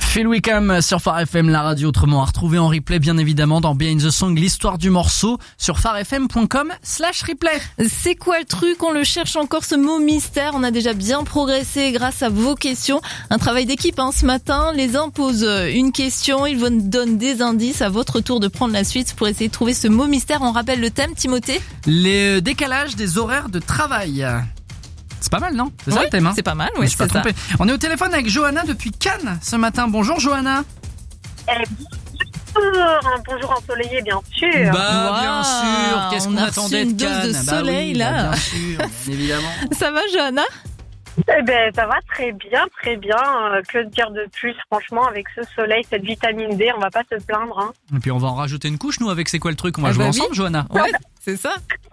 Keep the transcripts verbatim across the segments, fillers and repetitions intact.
Phil Wickham sur Phare F M, la radio autrement à retrouver en replay bien évidemment dans Behind the Song, l'histoire du morceau sur pharefm.com slash replay. C'est quoi le truc? On le cherche encore, ce mot mystère. On a déjà bien progressé grâce à vos questions. Un travail d'équipe hein, ce matin. Les uns posent une question, ils vous donnent des indices. À votre tour de prendre la suite pour essayer de trouver ce mot mystère. On rappelle le thème, Timothée? Les décalages des horaires de travail. C'est pas mal, non? C'est ça oui, le thème, hein? C'est pas mal, oui, c'est ça. On est au téléphone avec Johanna depuis Cannes ce matin. Bonjour Johanna. Eh, bonjour, bonjour ensoleillé, bien sûr. Bah, wow, bien sûr. Qu'est-ce qu'on attendait de Cannes? On a reçu une dose de soleil, bah, oui, là. Bah, bien sûr, bien évidemment. Ça va, Johanna? Eh ben, ça va très bien, très bien. Euh, que dire de plus, franchement, avec ce soleil, cette vitamine D, on va pas se plaindre. Hein. Et puis on va en rajouter une couche, nous, avec C'est quoi le truc? On va ah jouer bah ensemble, oui. Johanna. Ouais, c'est ça.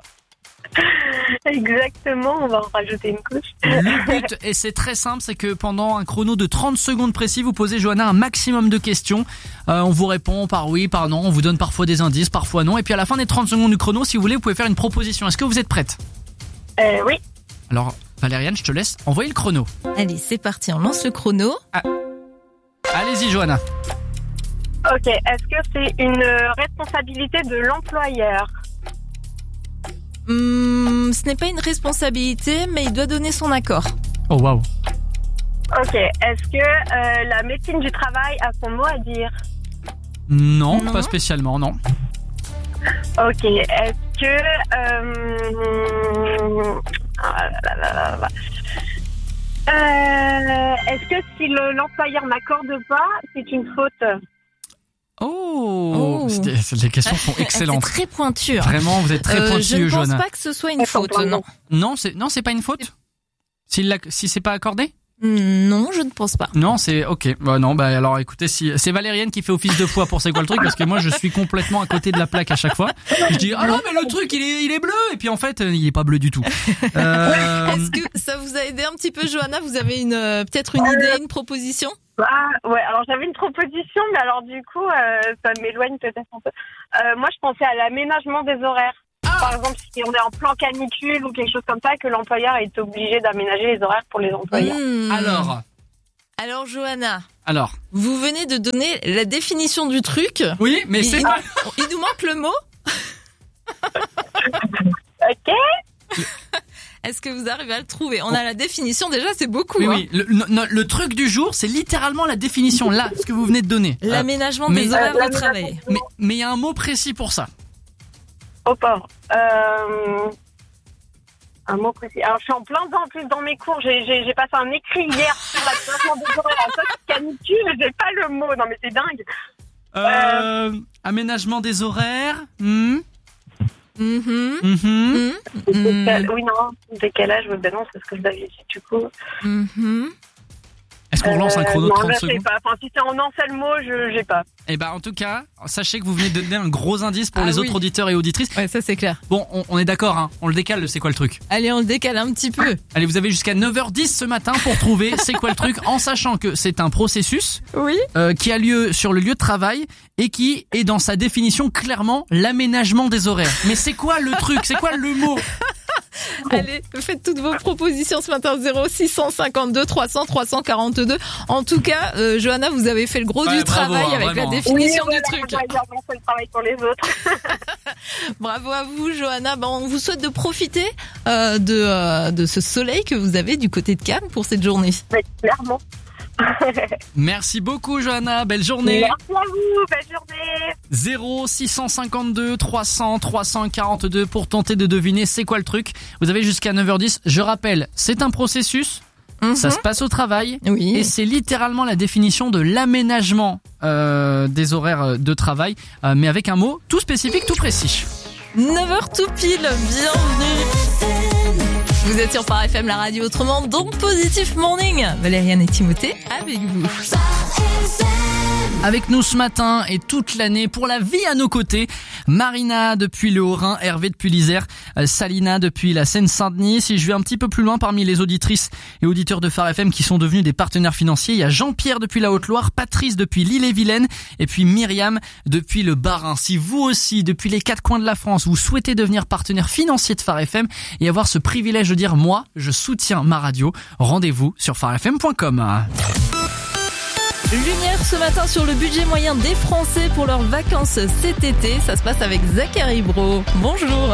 Exactement, on va en rajouter une couche. Le but, et c'est très simple, c'est que pendant un chrono de trente secondes précis, vous posez, Johanna, un maximum de questions. Euh, on vous répond par oui, par non, on vous donne parfois des indices, parfois non. Et puis à la fin des trente secondes du chrono, si vous voulez, vous pouvez faire une proposition. Est-ce que vous êtes prête? Euh, oui. Alors, Valériane, je te laisse envoyer le chrono. Allez, c'est parti, on lance le chrono. Ah. Allez-y, Johanna. Ok, est-ce que c'est une responsabilité de l'employeur? Hum, ce n'est pas une responsabilité, mais il doit donner son accord. Oh, waouh. Ok, est-ce que euh, la médecine du travail a son mot à dire? Non, Non. pas spécialement, non. Ok, est-ce que... Euh, ah là là là là. Euh, est-ce que si le, l'employeur n'accorde pas, c'est une faute? Oh, Oh. C'était- les questions sont excellentes. C'est très pointu. Vraiment, vous êtes très Euh, je pointilleux, ne pense Johanna. pas que ce soit une Elles sont faute, pas non. Non, c'est non, c'est pas une faute. S'il l'a- si c'est pas accordé? Non, je ne pense pas. Non, c'est ok. Bah non, bah alors écoutez, si c'est Valériane qui fait office de foi pour c'est quoi le truc, parce que moi je suis complètement à côté de la plaque à chaque fois. Je dis ah non mais le truc il est il est bleu et puis en fait il est pas bleu du tout. Euh, Est-ce que ça vous a aidé un petit peu, Johanna? Vous avez une euh, peut-être une idée, une proposition? Ah, ouais, alors j'avais une proposition, mais alors du coup, euh, ça m'éloigne peut-être un peu. Euh, moi, je pensais à l'aménagement des horaires. Par exemple, si on est en plan canicule ou quelque chose comme ça, que l'employeur est obligé d'aménager les horaires pour les employés. Hmm. alors Alors, Johanna, alors vous venez de donner la définition du truc. oui, mais il, c'est il- pas. il nous manque le mot. Ok. Est-ce que vous arrivez à le trouver? On a la définition déjà, c'est beaucoup. Oui, hein. oui. Le, no- no- le truc du jour, c'est littéralement la définition là, ce que vous venez de donner. Euh, L'aménagement mais- des horaires Euh, de travail. mais mais il y a un mot précis pour ça. Oh pauvre. Euh, un mot précis. Alors, je suis en plein temps en plus dans mes cours. J'ai, j'ai, j'ai passé un écrit hier sur l'aménagement des horaires en post canicule. J'ai pas le mot. Non, mais c'est dingue. Euh, Aménagement des horaires. Hmm, Mhm. mhm. Mhm. Décal- Oui, non. Décalage, ben non, c'est ce que je l'avais dit du coup. Mhm. Est-ce qu'on relance un chrono de non, trente là, je sais secondes? pas. Enfin, si c'est en un seul mot, je j'ai pas. Eh ben, en tout cas, sachez que vous venez de donner un gros indice pour Ah les oui. autres auditeurs et auditrices. Ouais, ça c'est clair. Bon, on, on est d'accord, hein. On le décale, c'est quoi le truc? Allez, on le décale un petit peu. Allez, vous avez jusqu'à neuf heures dix ce matin pour trouver c'est quoi le truc, en sachant que c'est un processus Oui. euh, qui a lieu sur le lieu de travail et qui est dans sa définition clairement l'aménagement des horaires. Mais c'est quoi le truc? C'est quoi le mot? Allez, faites toutes vos propositions ce matin. Zéro six cent cinquante-deux trois cents trois cent quarante-deux. En tout cas, euh, Johanna, vous avez fait le gros Ouais, du bravo, travail hein, avec vraiment. la définition Oui, du voilà, truc. on va dire, on fait le travail pour les autres. Bravo à vous, Johanna. Ben, on vous souhaite de profiter euh, de, euh, de ce soleil que vous avez du côté de Cannes pour cette journée. Mais clairement. Merci beaucoup, Johanna. Belle journée. Merci à vous. Belle journée. zéro six cent cinquante-deux trois cents trois cent quarante-deux pour tenter de deviner c'est quoi le truc. Vous avez jusqu'à neuf heures dix. Je rappelle, c'est un processus. Mhm. Ça se passe au travail. Oui. Et c'est littéralement la définition de l'aménagement euh, des horaires de travail, euh, mais avec un mot tout spécifique, tout précis. neuf heures tout pile, bienvenue. Vous êtes sur Phare F M, la radio autrement, donc Positive Morning. Valériane et Timothée avec vous. Avec nous ce matin et toute l'année pour la vie à nos côtés, Marina depuis le Haut-Rhin, Hervé depuis l'Isère, euh, Salina depuis la Seine-Saint-Denis. Si je vais un petit peu plus loin parmi les auditrices et auditeurs de Phare F M qui sont devenus des partenaires financiers, il y a Jean-Pierre depuis la Haute-Loire, Patrice depuis l'Ille-et-Vilaine et puis Myriam depuis le Bas-Rhin. Si vous aussi, depuis les quatre coins de la France, vous souhaitez devenir partenaire financier de Phare F M et avoir ce privilège de dire « moi, je soutiens ma radio », rendez-vous sur phare f m point com. Lumière ce matin sur le budget moyen des Français pour leurs vacances cet été. Ça se passe avec Zachary Bro. Bonjour.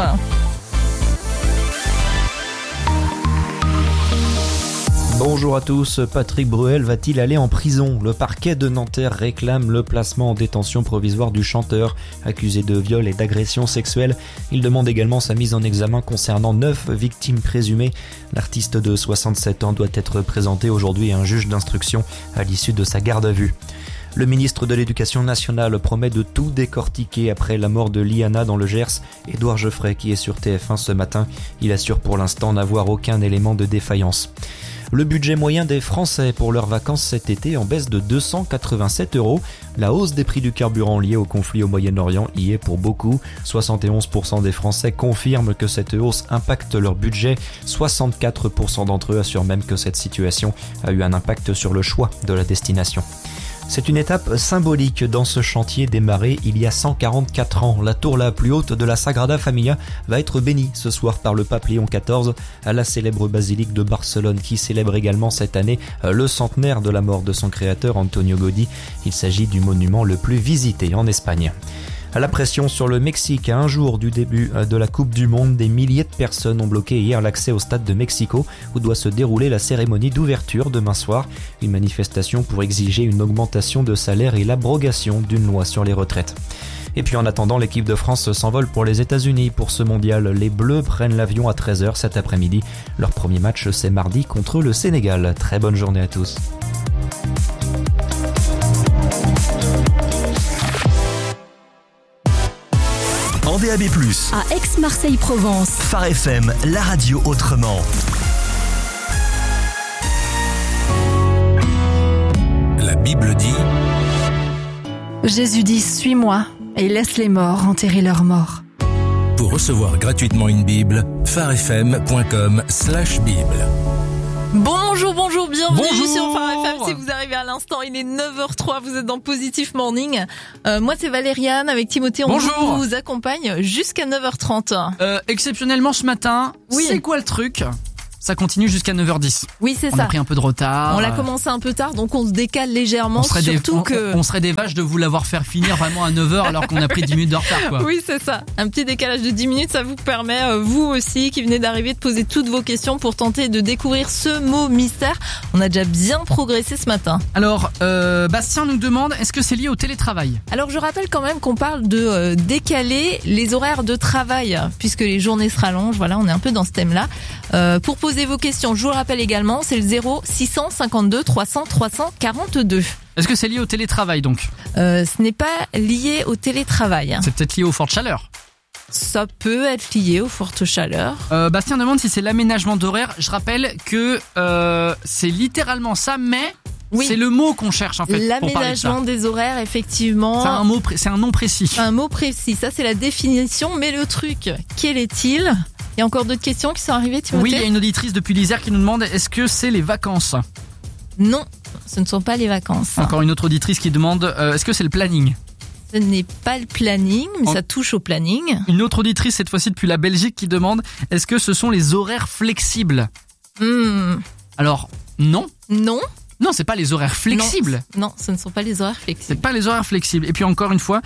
Bonjour à tous, Patrick Bruel va-t-il aller en prison ? Le parquet de Nanterre réclame le placement en détention provisoire du chanteur, accusé de viol et d'agression sexuelle. Il demande également sa mise en examen concernant neuf victimes présumées. L'artiste de soixante-sept ans doit être présenté aujourd'hui à un juge d'instruction à l'issue de sa garde à vue. Le ministre de l'Éducation nationale promet de tout décortiquer après la mort de Liana dans le Gers. Édouard Geoffrey, qui est sur T F un ce matin, il assure pour l'instant n'avoir aucun élément de défaillance. Le budget moyen des Français pour leurs vacances cet été en baisse de deux cent quatre-vingt-sept euros. La hausse des prix du carburant liée au conflit au Moyen-Orient y est pour beaucoup. soixante et onze pour cent des Français confirment que cette hausse impacte leur budget. soixante-quatre pour cent d'entre eux assurent même que cette situation a eu un impact sur le choix de la destination. C'est une étape symbolique dans ce chantier démarré il y a cent quarante-quatre ans. La tour la plus haute de la Sagrada Familia va être bénie ce soir par le pape Léon quatorze à la célèbre basilique de Barcelone qui célèbre également cette année le centenaire de la mort de son créateur Antonio Gaudí. Il s'agit du monument le plus visité en Espagne. La pression sur le Mexique à un jour du début de la Coupe du Monde, des milliers de personnes ont bloqué hier l'accès au stade de Mexico où doit se dérouler la cérémonie d'ouverture demain soir. Une manifestation pour exiger une augmentation de salaire et l'abrogation d'une loi sur les retraites. Et puis en attendant, l'équipe de France s'envole pour les États-Unis pour ce mondial. Les Bleus prennent l'avion à treize heures cet après-midi. Leur premier match, c'est mardi contre le Sénégal. Très bonne journée à tous. En D A B plus, à Aix-Marseille-Provence, Phare F M, la radio autrement. La Bible dit: Jésus dit, suis-moi et laisse les morts enterrer leurs morts. Pour recevoir gratuitement une Bible, pharefm point com slash bible. Bonjour, bonjour, bienvenue Bonjour. sur Phare F M. Si vous arrivez à l'instant, il est neuf heures trois, vous êtes dans Positif Morning. Euh, moi, c'est Valériane, avec Timothée, on Bonjour. vous accompagne jusqu'à neuf heures trente. Euh, exceptionnellement ce matin, Oui. c'est quoi le truc ? Ça continue jusqu'à neuf heures dix. Oui, c'est On ça. a pris un peu de retard. On l'a commencé un peu tard, donc on se décale légèrement, On serait, des, surtout on, que... on serait des vaches de vous l'avoir fait finir vraiment à neuf heures alors qu'on a pris dix minutes de retard, quoi. Oui, c'est ça. Un petit décalage de dix minutes, ça vous permet, euh, vous aussi, qui venez d'arriver, de poser toutes vos questions pour tenter de découvrir ce mot mystère. On a déjà bien progressé ce matin. Alors, euh, Bastien nous demande, est-ce que c'est lié au télétravail ? Alors, je rappelle quand même qu'on parle de euh, décaler les horaires de travail, puisque les journées se rallongent. Voilà, on est un peu dans ce thème-là. Euh, pour poser vos questions, je vous le rappelle également, c'est le zéro six cent cinquante-deux trois cents trois cent quarante-deux. Est-ce que c'est lié au télétravail, donc ? Euh, ce n'est pas lié au télétravail. C'est peut-être lié aux fortes chaleurs. Ça peut être lié aux fortes chaleurs. Euh, Bastien demande si c'est l'aménagement d'horaire. Je rappelle que euh, c'est littéralement ça, mais Oui. c'est le mot qu'on cherche en fait. pour parler de ça. L'aménagement des horaires, effectivement. C'est un mot, pré- c'est un nom précis. Un mot précis, ça c'est la définition, mais le truc, quel est-il ? Il y a encore d'autres questions qui sont arrivées, Timothée ? Oui, il y a une auditrice depuis l'Isère qui nous demande, est-ce que c'est les vacances ? Non, ce ne sont pas les vacances. Encore une autre auditrice qui demande, euh, est-ce que c'est le planning ? Ce n'est pas le planning, mais En- ça touche au planning. Une autre auditrice, cette fois-ci depuis la Belgique, qui demande, est-ce que ce sont les horaires flexibles ? Hmm, Alors, non. non. Non, c'est pas les horaires flexibles. Non, non, ce ne sont pas les horaires C'est flexibles. pas les horaires flexibles. Et puis encore une fois,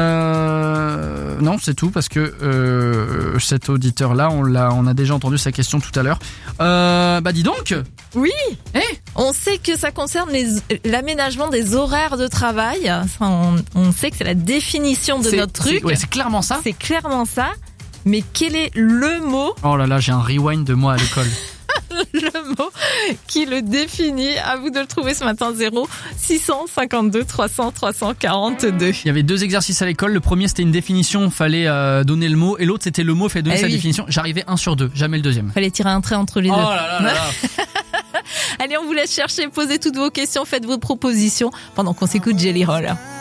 euh, non, c'est tout parce que euh, cet auditeur-là, on l'a, on a déjà entendu sa question tout à l'heure. Euh, bah dis donc. Oui. Eh On sait que ça concerne les, l'aménagement des horaires de travail. Ça, on, on sait que c'est la définition de c'est, notre truc. c'est- ouais, c'est clairement ça. C'est clairement ça. Mais quel est le mot Oh là là, j'ai un rewind de moi à l'école. le mot qui le définit? À vous de le trouver ce matin. Zéro six cent cinquante-deux trois cents trois cent quarante-deux. Il y avait deux exercices à l'école. Le premier, c'était une définition, fallait euh, donner le mot, et l'autre, c'était le mot, fallait donner Eh sa oui. définition. J'arrivais un sur deux, jamais le deuxième. Fallait tirer un trait entre les Oh deux. là là là là. Allez, on vous laisse chercher, posez toutes vos questions, faites vos propositions pendant qu'on s'écoute Jelly Roll.